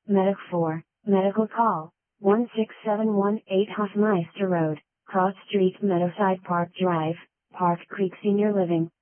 Medic 4, medical call, 16718 Hofmeister Road, Cross Street, Meadowside Park Drive, Park Creek Senior Living.